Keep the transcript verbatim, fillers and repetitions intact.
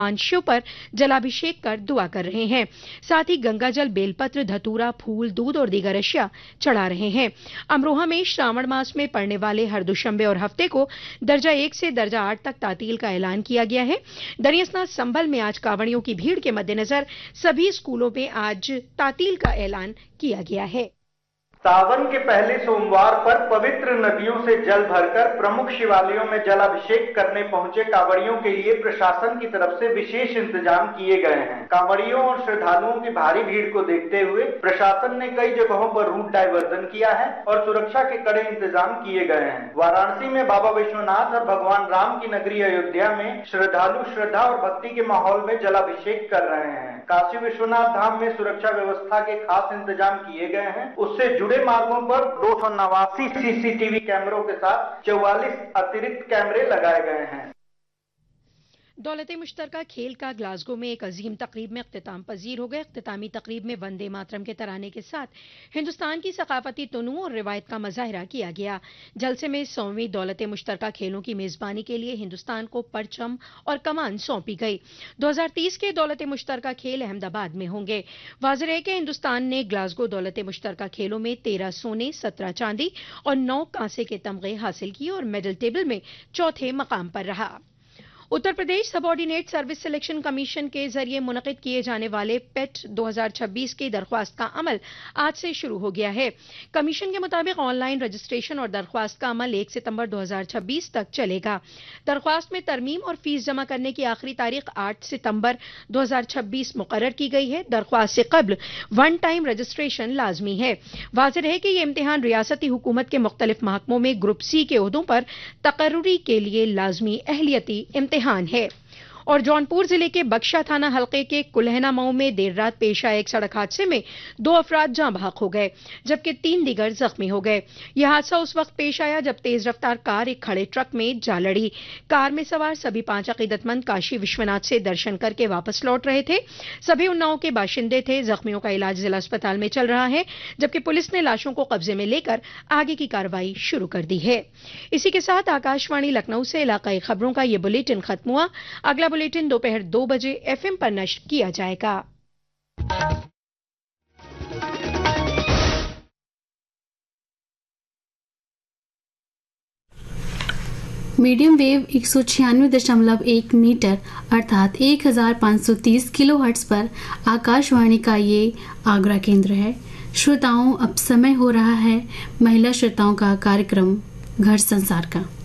शिव पर जलाभिषेक कर दुआ कर रहे हैं। साथ ही गंगाजल, बेलपत्र, धतूरा, फूल, दूध और दीगर अशिया चढ़ा रहे हैं। अमरोहा में श्रावण मास में पड़ने वाले हर दुशंबे और हफ्ते को दर्जा एक से दर्जा आठ तक तातील का ऐलान किया गया है। दरियासना संभल में आज कांवड़ियों की भीड़ के मद्देनजर सभी स्कूलों में आज तातील का ऐलान किया गया है। सावन के पहले सोमवार पर पवित्र नदियों से जल भरकर प्रमुख शिवालयों में जलाभिषेक करने पहुंचे कांवड़ियों के लिए प्रशासन की तरफ से विशेष इंतजाम किए गए हैं। कांवड़ियों और श्रद्धालुओं की भारी भीड़ को देखते हुए प्रशासन ने कई जगहों पर रूट डायवर्जन किया है और सुरक्षा के कड़े इंतजाम किए गए हैं। वाराणसी में बाबा विश्वनाथ और भगवान राम की नगरी अयोध्या में श्रद्धालु श्रद्धा और भक्ति के माहौल में जलाभिषेक कर रहे हैं। काशी विश्वनाथ धाम में सुरक्षा व्यवस्था के खास इंतजाम किए गए हैं। उससे जुड़े मार्गों पर दो सौ नवासी सीसीटीवी कैमरों के साथ चौवालीस अतिरिक्त कैमरे लगाए गए हैं। दौलत मुश्तरका खेल का ग्लासगो में एक अजीम तकरीब में इख्तिताम पजीर हो गया। इख्तितामी तकरीब में वंदे मातरम के तराने के साथ हिंदुस्तान की सकाफती तनू और रिवायत का मुजाहिरा किया गया। जलसे में सौवीं दौलत मुश्तरका खेलों की मेजबानी के लिए हिंदुस्तान को परचम और कमान सौंपी गई। दो हजार तीस के दौलत मुश्तरका खेल अहमदाबाद में होंगे। वाज़ेह है कि हिंदुस्तान ने ग्लासगो दौलत मुश्तरका खेलों में तेरह सोने, सत्रह चांदी और नौ कांसे के तमगे हासिल किए और मेडल टेबल में चौथे मकाम पर रहा। Uttar Pradesh subordinate service selection commission के जरिए मुनक़िद किए जाने वाले पेट दो हजार छब्बीस की दरख्वास्त का अमल आज से शुरू हो गया है। कमीशन के मुताबिक ऑनलाइन रजिस्ट्रेशन और दरख्वास्त का अमल एक सितंबर दो हजार छब्बीस तक चलेगा। दरख्वास्त में तरमीम और फीस जमा करने की आखिरी तारीख आठ सितंबर दो हजार छब्बीस मुकर्रर की गई है। दरख्वास्त से कब्ल वन टाइम रजिस्ट्रेशन लाजमी है। वाज़ेह है कि यह इम्तिहान रियासती हुकूमत के मुख्तलिफ महकमों में ग्रुप सी के ओहदों पर तकर्रुरी के लिए लाजमी अहलियती इम्तिहान है। और जौनपुर जिले के बख्शा थाना हल्के के कुल्हना मऊ में देर रात पेश आए एक सड़क हादसे में दो अफराद जाँ बहक हो गए जबकि तीन दिगर जख्मी हो गए। यह हादसा उस वक्त पेश आया जब तेज रफ्तार कार एक खड़े ट्रक में जा लड़ी। कार में सवार सभी पांच अकीदतमंद काशी विश्वनाथ से दर्शन करके वापस लौट रहे थे। सभी उन्नाव के बाशिंदे थे। जख्मियों का इलाज जिला अस्पताल में चल रहा है जबकि पुलिस ने लाशों को कब्जे में लेकर आगे की कार्रवाई शुरू कर दी है। इसी के साथ आकाशवाणी लखनऊ से इलाकाई खबरों का यह बुलेटिन खत्म हुआ। अगला बुलेटिन दोपहर दो बजे एफएम पर नश्र किया जाएगा। मीडियम वेव एक सौ छियानवे दशमलव एक मीटर अर्थात एक हजार पाँच सौ तीस किलो हर्ट्ज पर आकाशवाणी का ये आगरा केंद्र है। श्रोताओं, अब समय हो रहा है महिला श्रोताओं का कार्यक्रम घर संसार का।